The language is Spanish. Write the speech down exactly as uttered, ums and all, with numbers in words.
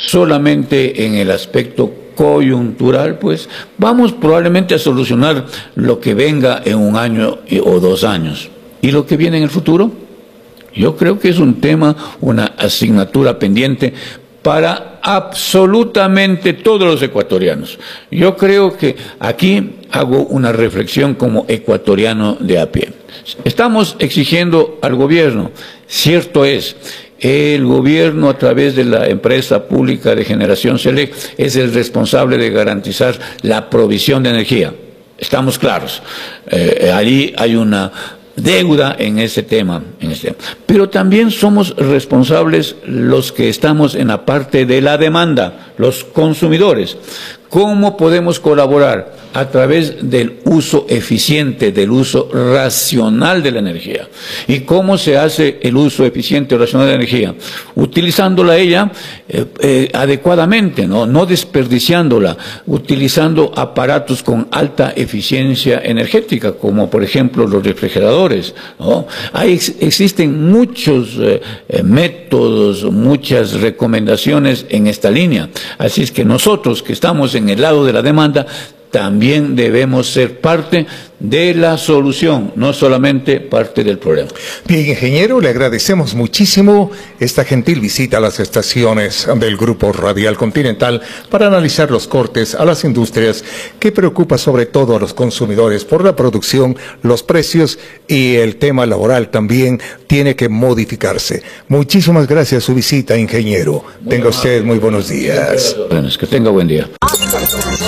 solamente en el aspecto coyuntural, pues vamos probablemente a solucionar lo que venga en un año o dos años. ¿Y lo que viene en el futuro? Yo creo que es un tema, una asignatura pendiente para absolutamente todos los ecuatorianos. Yo creo que aquí hago una reflexión como ecuatoriano de a pie. Estamos exigiendo al gobierno, cierto es, el gobierno a través de la empresa pública de generación SELEC es el responsable de garantizar la provisión de energía. Estamos claros. Eh, allí hay una deuda en ese tema, en ese tema. Pero también somos responsables los que estamos en la parte de la demanda, los consumidores. ¿Cómo podemos colaborar? A través del uso eficiente, del uso racional de la energía. ¿Y cómo se hace el uso eficiente o racional de la energía? Utilizándola ella eh, eh, adecuadamente, ¿no? No desperdiciándola, utilizando aparatos con alta eficiencia energética, como por ejemplo los refrigeradores, ¿no? Hay, existen muchos eh, eh, métodos, muchas recomendaciones en esta línea. Así es que nosotros que estamos en el lado de la demanda, también debemos ser parte de la solución, no solamente parte del problema. Bien, ingeniero, le agradecemos muchísimo esta gentil visita a las estaciones del Grupo Radial Continental para analizar los cortes a las industrias que preocupa sobre todo a los consumidores por la producción, los precios y el tema laboral también tiene que modificarse. Muchísimas gracias por su visita, ingeniero. Tenga usted muy buenos días. Bueno, es que tenga buen día.